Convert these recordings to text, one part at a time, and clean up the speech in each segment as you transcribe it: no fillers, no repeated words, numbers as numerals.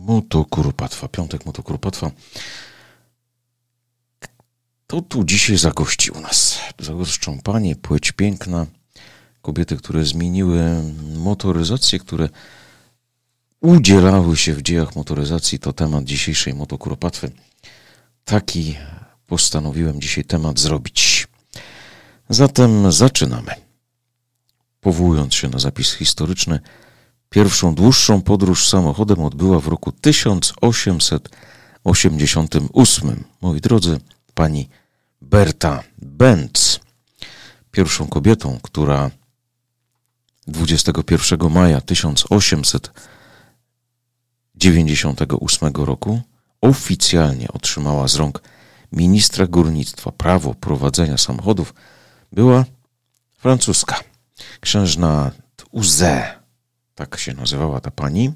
Motokuropatwa, piątek Motokuropatwa. To tu dzisiaj zagości u nas. Zagoszczą panie, płeć piękna, kobiety, które zmieniły motoryzację, które udzielały się w dziejach motoryzacji. To temat dzisiejszej Motokuropatwy. Taki postanowiłem dzisiaj temat zrobić. Zatem zaczynamy. Powołując się na zapis historyczny, pierwszą dłuższą podróż samochodem odbyła w roku 1888. Moi drodzy, pani Berta Benz. Pierwszą kobietą, która 21 maja 1898 roku oficjalnie otrzymała z rąk ministra górnictwa prawo prowadzenia samochodów, była francuska. Księżna Uzé, tak się nazywała ta pani.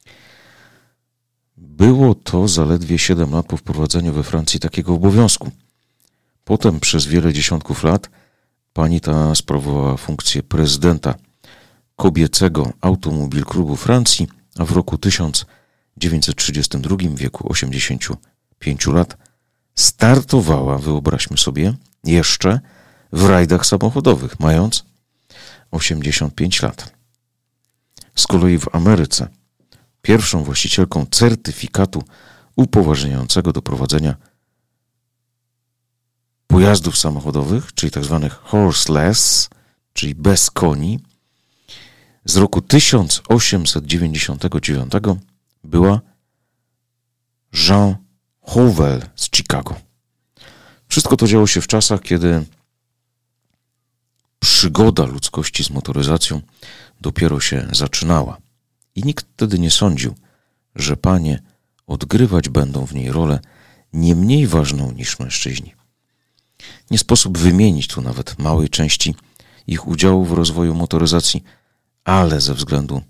Było to zaledwie 7 lat po wprowadzeniu we Francji takiego obowiązku. Potem przez wiele dziesiątków lat pani ta sprawowała funkcję prezydenta kobiecego Automobil Klubu Francji, a w roku 1932, w wieku 85 lat, startowała, wyobraźmy sobie, jeszcze w rajdach samochodowych, mając 85 lat. Z kolei w Ameryce pierwszą właścicielką certyfikatu upoważniającego do prowadzenia pojazdów samochodowych, czyli tzw. horseless, czyli bez koni, z roku 1899 była Jean Howell z Chicago. Wszystko to działo się w czasach, kiedy przygoda ludzkości z motoryzacją dopiero się zaczynała. I nikt wtedy nie sądził, że panie odgrywać będą w niej rolę nie mniej ważną niż mężczyźni. Nie sposób wymienić tu nawet małej części ich udziału w rozwoju motoryzacji, ale ze względu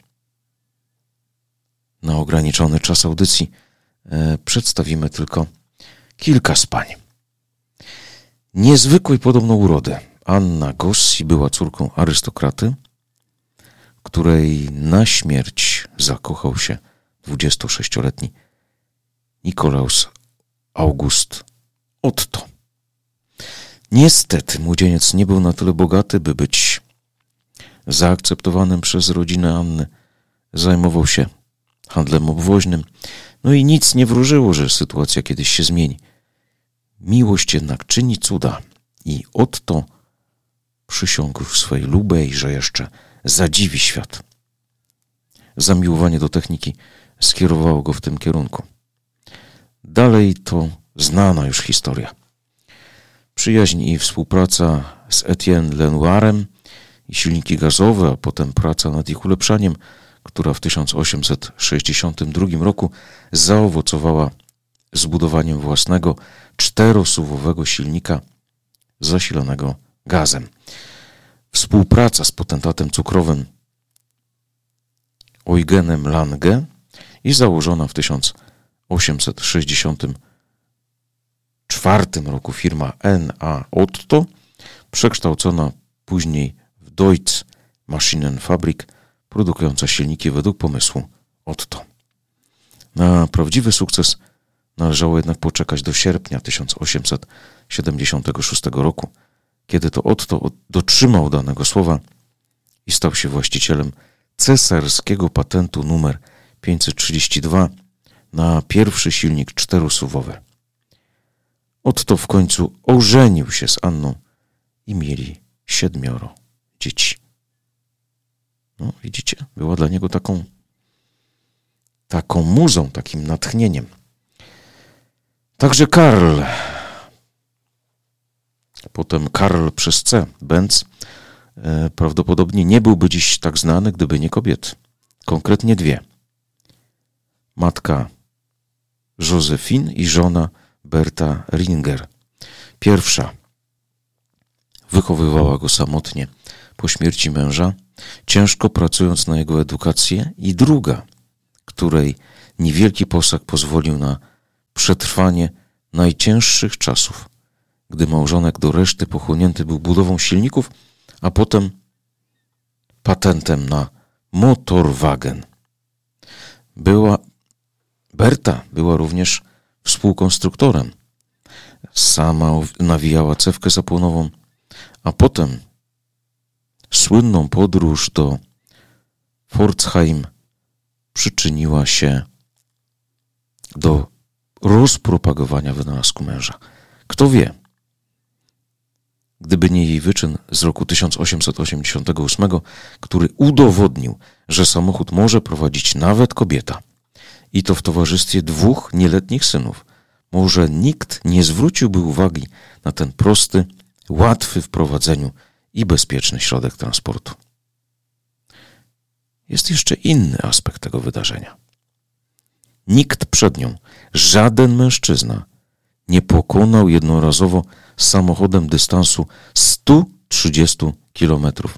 na ograniczony czas audycji przedstawimy tylko kilka z pań. Niezwykłej podobno urody Anna Gossi była córką arystokraty, której na śmierć zakochał się 26-letni Nikolaus August Otto. Niestety młodzieniec nie był na tyle bogaty, by być zaakceptowanym przez rodzinę Anny. Zajmował się handlem obwoźnym, no i nic nie wróżyło, że sytuacja kiedyś się zmieni. Miłość jednak czyni cuda i Otto przysiągł swej lubej, że jeszcze zadziwi świat. Zamiłowanie do techniki skierowało go w tym kierunku. Dalej to znana już historia. Przyjaźń i współpraca z Etienne Lenoirem i silniki gazowe, a potem praca nad ich ulepszaniem, która w 1862 roku zaowocowała zbudowaniem własnego 4-suwowego silnika zasilanego gazem. Współpraca z potentatem cukrowym Eugenem Lange i założona w 1864 roku firma N.A. Otto, przekształcona później w Deutsche Maschinenfabrik, produkująca silniki według pomysłu Otto. Na prawdziwy sukces należało jednak poczekać do sierpnia 1876 roku, kiedy to Otto dotrzymał danego słowa i stał się właścicielem cesarskiego patentu numer 532 na pierwszy silnik 4-suwowy. Otto w końcu ożenił się z Anną i mieli 7 dzieci. No, widzicie, była dla niego taką muzą, takim natchnieniem. Także Karl, potem Karl przez C, Benz, prawdopodobnie nie byłby dziś tak znany, gdyby nie kobiety. Konkretnie 2. Matka Josephine i żona Berta Ringer. Pierwsza wychowywała go samotnie po śmierci męża, ciężko pracując na jego edukację, i druga, której niewielki posag pozwolił na przetrwanie najcięższych czasów, gdy małżonek do reszty pochłonięty był budową silników, a potem patentem na motorwagen. Berta była również współkonstruktorem. Sama nawijała cewkę zapłonową, a potem słynną podróż do Pforzheim przyczyniła się do rozpropagowania wynalazku męża. Kto wie, gdyby nie jej wyczyn z roku 1888, który udowodnił, że samochód może prowadzić nawet kobieta, i to w towarzystwie 2 nieletnich synów, może nikt nie zwróciłby uwagi na ten prosty, łatwy w prowadzeniu i bezpieczny środek transportu. Jest jeszcze inny aspekt tego wydarzenia. Nikt przed nią, żaden mężczyzna, nie pokonał jednorazowo samochodem dystansu 130 kilometrów.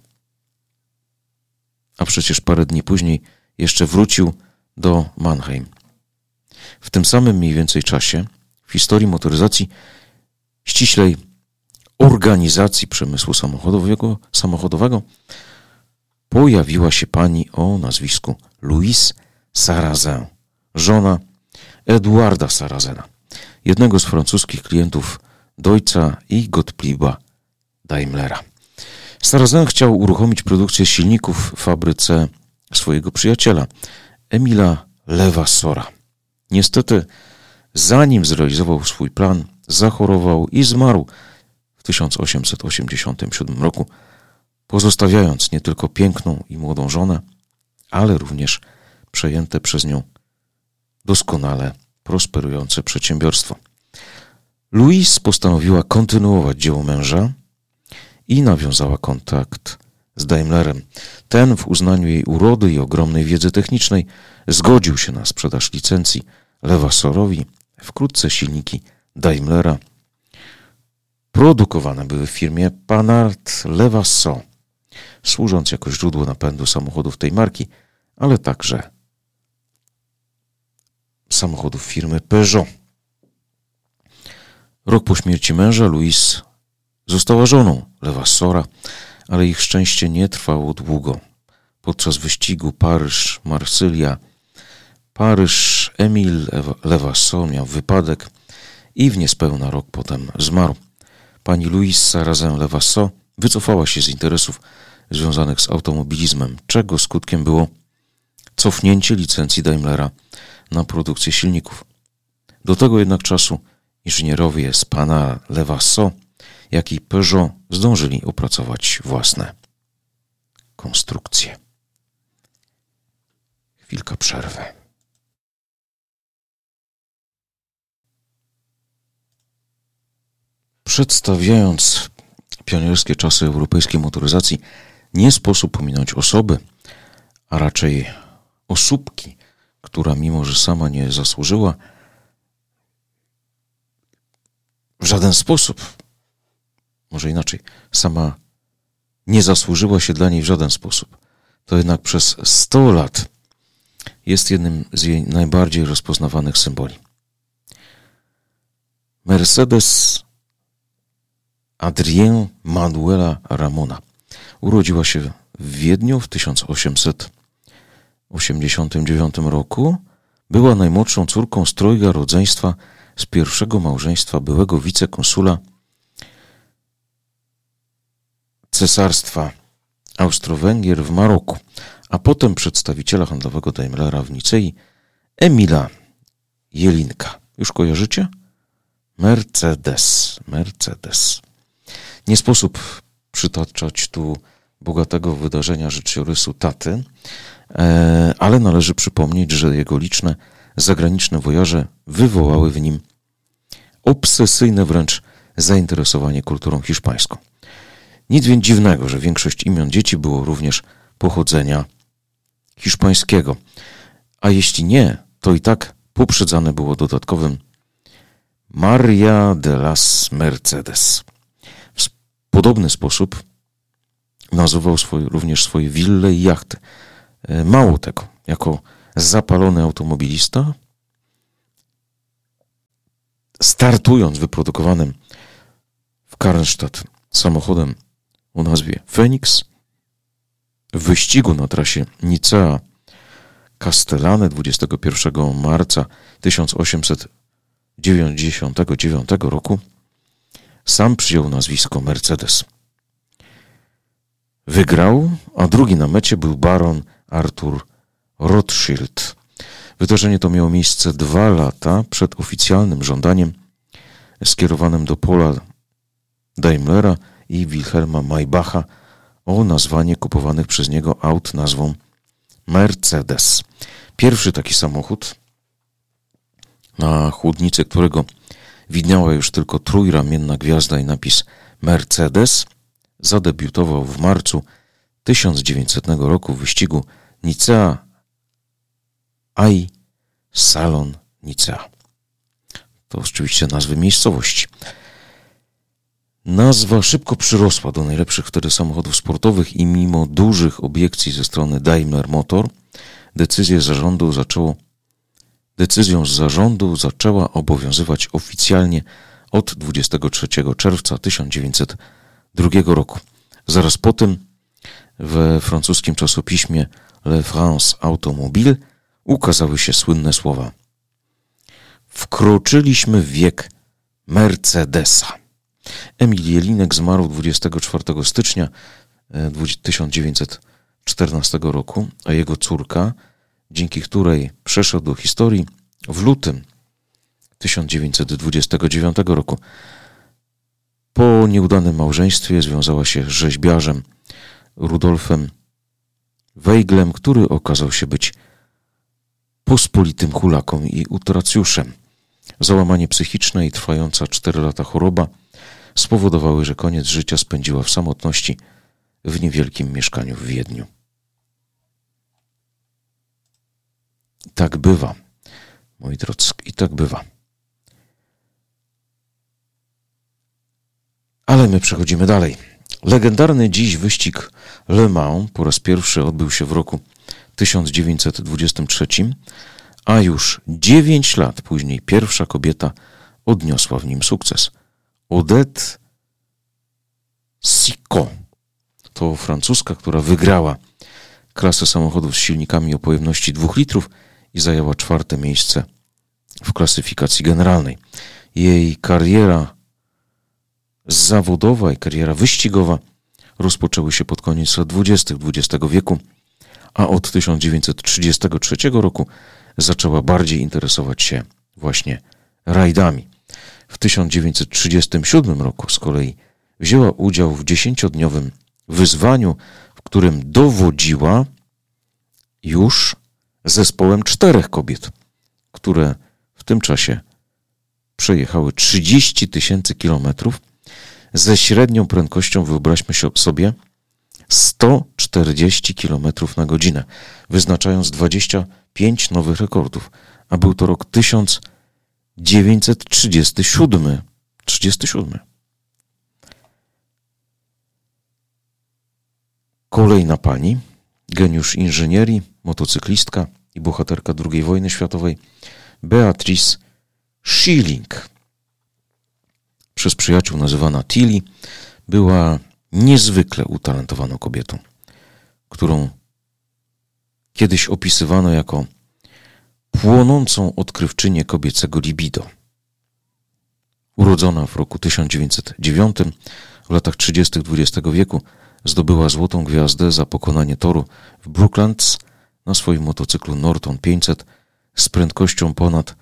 A przecież parę dni później jeszcze wrócił do Mannheim. W tym samym mniej więcej czasie w historii motoryzacji, ściślej organizacji przemysłu samochodowego, pojawiła się pani o nazwisku Louise Sarrazin, żona Eduarda Sarrazena, jednego z francuskich klientów Deutza i Gottlieba Daimlera. Sarrazin chciał uruchomić produkcję silników w fabryce swojego przyjaciela, Emila Levassora. Niestety, zanim zrealizował swój plan, zachorował i zmarł w 1887 roku, pozostawiając nie tylko piękną i młodą żonę, ale również przejęte przez nią doskonale prosperujące przedsiębiorstwo. Louise postanowiła kontynuować dzieło męża i nawiązała kontakt z Daimlerem. Ten w uznaniu jej urody i ogromnej wiedzy technicznej zgodził się na sprzedaż licencji Levassorowi. Wkrótce silniki Daimlera produkowane były w firmie Panhard-Levassor, służąc jako źródło napędu samochodów tej marki, ale także samochodów firmy Peugeot. Rok po śmierci męża Louise została żoną Levassora, ale ich szczęście nie trwało długo. Podczas wyścigu Paryż-Marsylia Emil Levassor miał wypadek i w niespełna rok potem zmarł. Pani Louise Sarrazin Levassor wycofała się z interesów związanych z automobilizmem, czego skutkiem było cofnięcie licencji Daimlera na produkcję silników. Do tego jednak czasu inżynierowie z pana Levassor, jak i Peugeot zdążyli opracować własne konstrukcje. Chwilka przerwy. Przedstawiając pionierskie czasy europejskiej motoryzacji, nie sposób pominąć osoby, a raczej osóbki, która mimo że sama nie zasłużyła w żaden sposób, może inaczej, sama nie zasłużyła się dla niej w żaden sposób, to jednak przez 100 lat jest jednym z jej najbardziej rozpoznawanych symboli. Mercedes Adrienne Manuela Ramona urodziła się w Wiedniu w 1889 roku. Była najmłodszą córką z trojga rodzeństwa z pierwszego małżeństwa byłego wicekonsula Cesarstwa Austro-Węgier w Maroku, a potem przedstawiciela handlowego Daimlera w Nicei, Emila Jelinka. Już kojarzycie? Mercedes. Nie sposób przytaczać tu bogatego wydarzenia życiorysu taty, ale należy przypomnieć, że jego liczne zagraniczne wojaże wywołały w nim obsesyjne wręcz zainteresowanie kulturą hiszpańską. Nic więc dziwnego, że większość imion dzieci było również pochodzenia hiszpańskiego, a jeśli nie, to i tak poprzedzane było dodatkowym Maria de las Mercedes. W podobny sposób nazywał również swoje wille i jachty. Mało tego, jako zapalony automobilista, startując wyprodukowanym w Karlstadt samochodem o nazwie Phoenix, w wyścigu na trasie Castellane 21 marca 1899 roku sam przyjął nazwisko Mercedes. Wygrał, a drugi na mecie był baron Arthur Rothschild. Wydarzenie to miało miejsce 2 lata przed oficjalnym żądaniem skierowanym do Paula Daimlera i Wilhelma Maybacha o nazwanie kupowanych przez niego aut nazwą Mercedes. Pierwszy taki samochód, na chłodnicy którego widniała już tylko trójramienna gwiazda i napis Mercedes, zadebiutował w marcu 1900 roku w wyścigu Nicea AI Salon Nicea. To oczywiście nazwy miejscowości. Nazwa szybko przyrosła do najlepszych wtedy samochodów sportowych i mimo dużych obiekcji ze strony Daimler Motor, decyzją z zarządu zaczęła obowiązywać oficjalnie od 23 czerwca 1902 roku. Zaraz po tym we francuskim czasopiśmie Le France Automobile ukazały się słynne słowa: wkroczyliśmy w wiek Mercedesa. Emil Jelinek zmarł 24 stycznia 1914 roku, a jego córka, dzięki której przeszedł do historii, w lutym 1929 roku. Po nieudanym małżeństwie związała się z rzeźbiarzem Rudolfem Weiglem, który okazał się być pospolitym hulaką i utracjuszem. Załamanie psychiczne i trwająca 4 lata choroba spowodowały, że koniec życia spędziła w samotności w niewielkim mieszkaniu w Wiedniu. I tak bywa, moi drodzy, i tak bywa. Ale my przechodzimy dalej. Legendarny dziś wyścig Le Mans po raz pierwszy odbył się w roku 1923, a już 9 lat później pierwsza kobieta odniosła w nim sukces. Odette Sicot to Francuska, która wygrała klasę samochodów z silnikami o pojemności 2 litrów i zajęła 4. miejsce w klasyfikacji generalnej. Jej kariera zawodowa i kariera wyścigowa rozpoczęły się pod koniec lat 20. XX wieku, a od 1933 roku zaczęła bardziej interesować się właśnie rajdami. W 1937 roku z kolei wzięła udział w 10-dniowym wyzwaniu, w którym dowodziła już zespołem 4 kobiet, które w tym czasie przejechały 30 000 kilometrów ze średnią prędkością, wyobraźmy sobie, 140 km na godzinę, wyznaczając 25 nowych rekordów, a był to rok 1937. Kolejna pani, geniusz inżynierii, motocyklistka i bohaterka II wojny światowej, Beatrice Schilling, przez przyjaciół nazywana Tilly, była niezwykle utalentowaną kobietą, którą kiedyś opisywano jako płonącą odkrywczynię kobiecego libido. Urodzona w roku 1909, w latach 30. XX wieku, zdobyła złotą gwiazdę za pokonanie toru w Brooklands na swoim motocyklu Norton 500 z prędkością ponad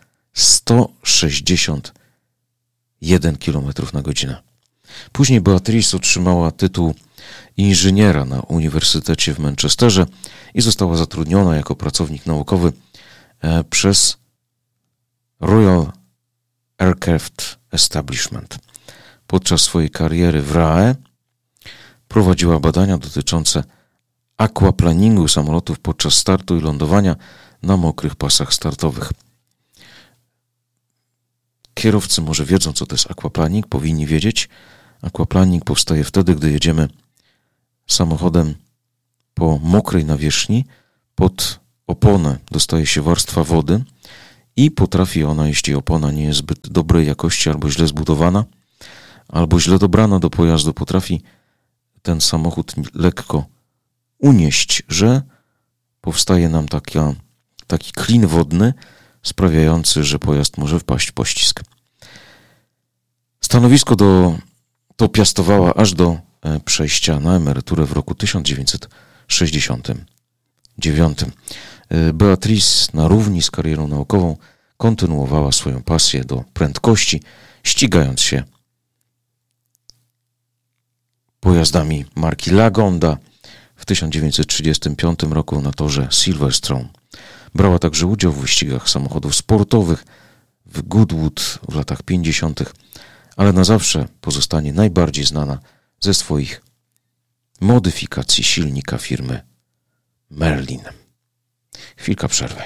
161 km na godzinę. Później Beatrice otrzymała tytuł inżyniera na Uniwersytecie w Manchesterze i została zatrudniona jako pracownik naukowy przez Royal Aircraft Establishment. Podczas swojej kariery w RAE prowadziła badania dotyczące aquaplaningu samolotów podczas startu i lądowania na mokrych pasach startowych. Kierowcy może wiedzą, co to jest aquaplaning, powinni wiedzieć. Aquaplaning powstaje wtedy, gdy jedziemy samochodem po mokrej nawierzchni, pod oponę dostaje się warstwa wody i potrafi ona, jeśli opona nie jest zbyt dobrej jakości, albo źle zbudowana, albo źle dobrana do pojazdu, potrafi ten samochód lekko unieść, że powstaje nam taki klin wodny sprawiający, że pojazd może wpaść w poślizg. Stanowisko to piastowała aż do przejścia na emeryturę w roku 1969. Beatrice na równi z karierą naukową kontynuowała swoją pasję do prędkości, ścigając się pojazdami marki Lagonda w 1935 roku na torze Silverstone. Brała także udział w wyścigach samochodów sportowych w Goodwood w latach 50., ale na zawsze pozostanie najbardziej znana ze swoich modyfikacji silnika firmy Merlin. Chwilka przerwy.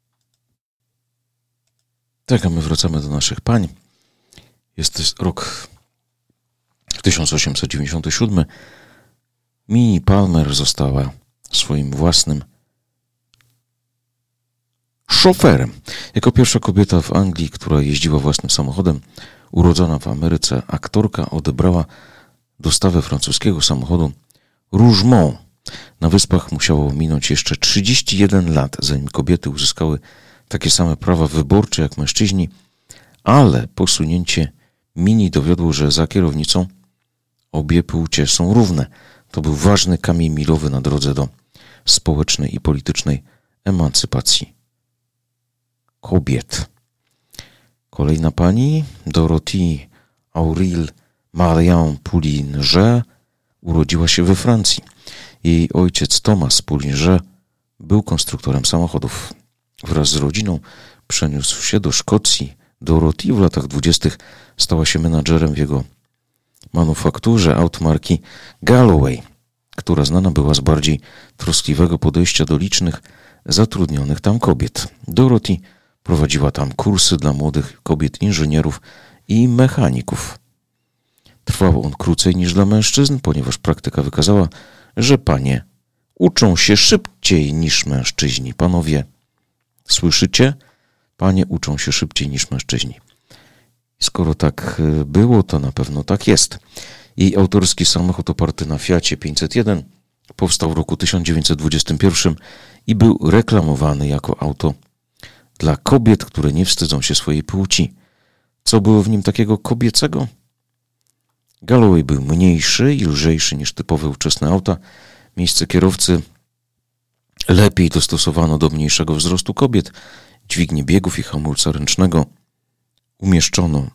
Tak, a my wracamy do naszych pań. Jest rok 1897. Minnie Palmer została swoim własnym szoferem. Jako pierwsza kobieta w Anglii, która jeździła własnym samochodem, urodzona w Ameryce aktorka odebrała dostawę francuskiego samochodu Rougemont. Na Wyspach musiało minąć jeszcze 31 lat, zanim kobiety uzyskały takie same prawa wyborcze jak mężczyźni, ale posunięcie Minnie dowiodło, że za kierownicą obie płcie są równe. To był ważny kamień milowy na drodze do społecznej i politycznej emancypacji kobiet. Kolejna pani, Dorothy Aurille Marion Poulinger, urodziła się we Francji. Jej ojciec Thomas Poulinger był konstruktorem samochodów. Wraz z rodziną przeniósł się do Szkocji. Dorothy w latach 20. stała się menadżerem w jego manufakturze aut marki Galloway, która znana była z bardziej troskliwego podejścia do licznych zatrudnionych tam kobiet. Dorothy prowadziła tam kursy dla młodych kobiet inżynierów i mechaników. Trwał on krócej niż dla mężczyzn, ponieważ praktyka wykazała, że panie uczą się szybciej niż mężczyźni. Panowie, słyszycie? Panie uczą się szybciej niż mężczyźni. Skoro tak było, to na pewno tak jest. Jej autorski samochód oparty na Fiacie 501 powstał w roku 1921 i był reklamowany jako auto dla kobiet, które nie wstydzą się swojej płci. Co było w nim takiego kobiecego? Galloway był mniejszy i lżejszy niż typowe ówczesne auta. Miejsce kierowcy lepiej dostosowano do mniejszego wzrostu kobiet. Dźwignię biegów i hamulca ręcznego umieszczono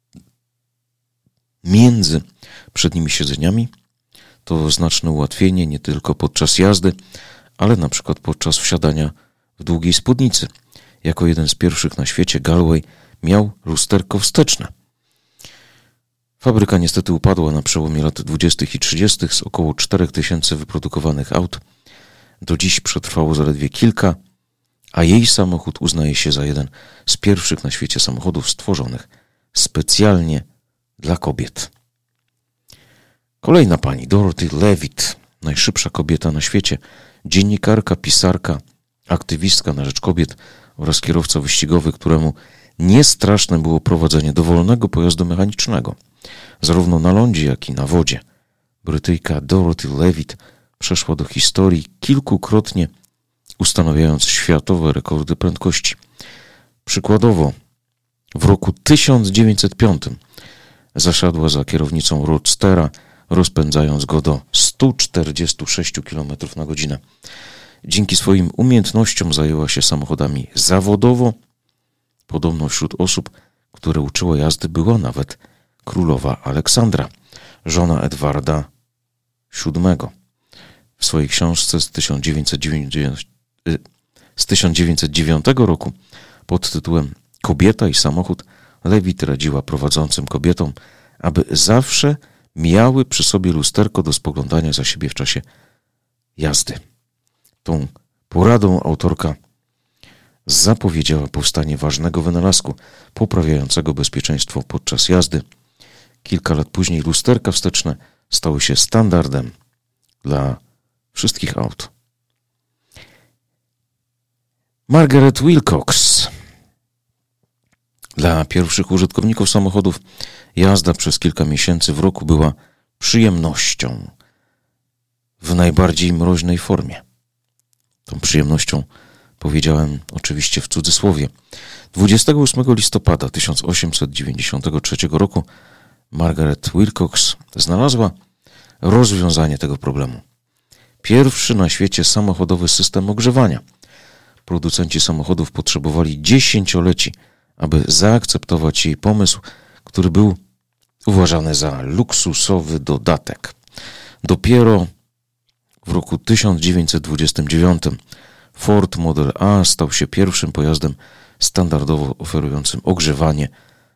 między przednimi siedzeniami. To znaczne ułatwienie nie tylko podczas jazdy, ale na przykład podczas wsiadania w długiej spódnicy. Jako jeden z pierwszych na świecie Galloway miał lusterko wsteczne. Fabryka niestety upadła na przełomie lat 20. i 30. z około 4000 wyprodukowanych aut. Do dziś przetrwało zaledwie kilka, a jej samochód uznaje się za jeden z pierwszych na świecie samochodów stworzonych specjalnie dla kobiet. Kolejna pani, Dorothy Levitt, najszybsza kobieta na świecie, dziennikarka, pisarka, aktywistka na rzecz kobiet oraz kierowca wyścigowy, któremu niestraszne było prowadzenie dowolnego pojazdu mechanicznego, zarówno na lądzie, jak i na wodzie. Brytyjka Dorothy Levitt przeszła do historii kilkukrotnie, ustanawiając światowe rekordy prędkości. Przykładowo, w roku 1905 zasiadła za kierownicą Roadstera, rozpędzając go do 146 km na godzinę. Dzięki swoim umiejętnościom zajęła się samochodami zawodowo. Podobno wśród osób, które uczyła jazdy, była nawet królowa Aleksandra, żona Edwarda VII. W swojej książce z 1909 roku pod tytułem Kobieta i samochód Levitt radziła prowadzącym kobietom, aby zawsze miały przy sobie lusterko do spoglądania za siebie w czasie jazdy. Tą poradą autorka zapowiedziała powstanie ważnego wynalazku poprawiającego bezpieczeństwo podczas jazdy. Kilka lat później lusterka wsteczne stały się standardem dla wszystkich aut. Margaret Wilcox. Dla pierwszych użytkowników samochodów jazda przez kilka miesięcy w roku była przyjemnością w najbardziej mroźnej formie. Tą przyjemnością Powiedziałem oczywiście w cudzysłowie. 28 listopada 1893 roku Margaret Wilcox znalazła rozwiązanie tego problemu. Pierwszy na świecie samochodowy system ogrzewania. Producenci samochodów potrzebowali 10-leci, aby zaakceptować jej pomysł, który był uważany za luksusowy dodatek. Dopiero w roku 1929 Ford Model A stał się pierwszym pojazdem standardowo oferującym ogrzewanie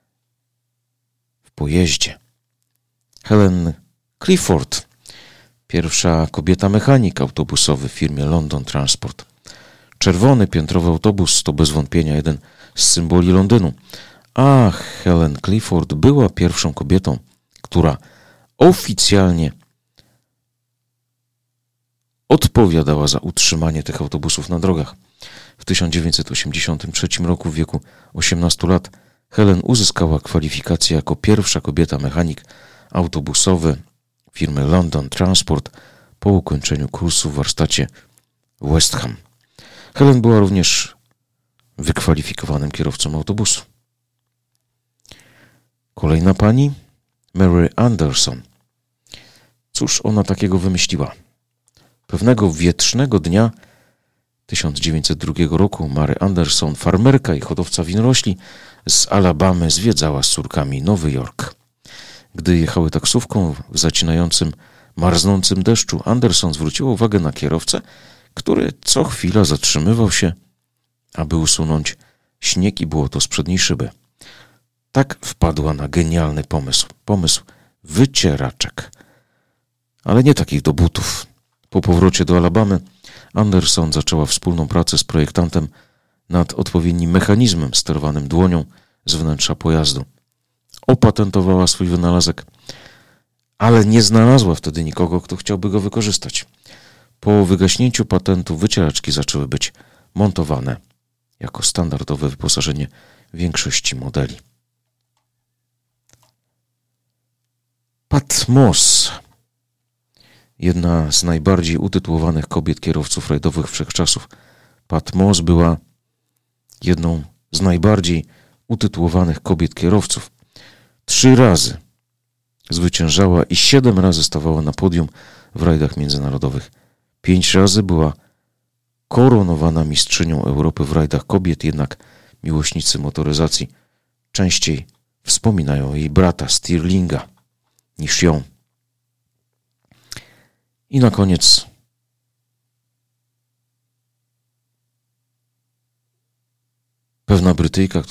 w pojeździe. Helen Clifford, pierwsza kobieta mechanik autobusowy w firmie London Transport. Czerwony piętrowy autobus to bez wątpienia jeden z symboli Londynu, a Helen Clifford była pierwszą kobietą, która oficjalnie odpowiadała za utrzymanie tych autobusów na drogach. W 1983 roku w wieku 18 lat Helen uzyskała kwalifikację jako pierwsza kobieta mechanik autobusowy firmy London Transport po ukończeniu kursu w warsztacie West Ham. Helen była również wykwalifikowanym kierowcą autobusu. Kolejna pani, Mary Anderson. Cóż ona takiego wymyśliła? Pewnego wietrznego dnia 1902 roku Mary Anderson, farmerka i hodowca winorośli z Alabamy, zwiedzała z córkami Nowy Jork. Gdy jechały taksówką w zacinającym, marznącym deszczu, Anderson zwróciła uwagę na kierowcę, który co chwila zatrzymywał się, aby usunąć śnieg i błoto z przedniej szyby. Tak wpadła na genialny pomysł wycieraczek, ale nie takich do butów. Po powrocie do Alabamy Anderson zaczęła wspólną pracę z projektantem nad odpowiednim mechanizmem sterowanym dłonią z wnętrza pojazdu. Opatentowała swój wynalazek, ale nie znalazła wtedy nikogo, kto chciałby go wykorzystać. Po wygaśnięciu patentu wycieraczki zaczęły być montowane jako standardowe wyposażenie większości modeli. Pat Moss, jedna z najbardziej utytułowanych kobiet kierowców rajdowych wszechczasów. Pat Moss była jedną z najbardziej utytułowanych kobiet kierowców. 3 razy zwyciężała i 7 razy stawała na podium w rajdach międzynarodowych. 5 razy była koronowana mistrzynią Europy w rajdach kobiet, jednak miłośnicy motoryzacji częściej wspominają jej brata Stirlinga niż ją. I na koniec pewna Brytyjka,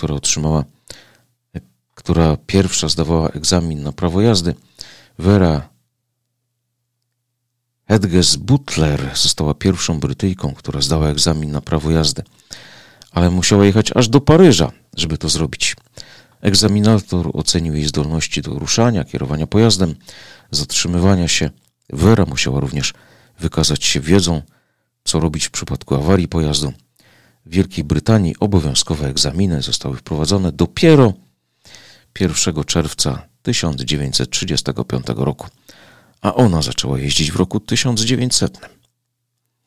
która pierwsza zdawała egzamin na prawo jazdy, Vera Hedges Butler, została pierwszą Brytyjką, która zdała egzamin na prawo jazdy, ale musiała jechać aż do Paryża, żeby to zrobić. Egzaminator ocenił jej zdolności do ruszania, kierowania pojazdem, zatrzymywania się. Vera musiała również wykazać się wiedzą, co robić w przypadku awarii pojazdu. W Wielkiej Brytanii obowiązkowe egzaminy zostały wprowadzone dopiero 1 czerwca 1935 roku, a ona zaczęła jeździć w roku 1900.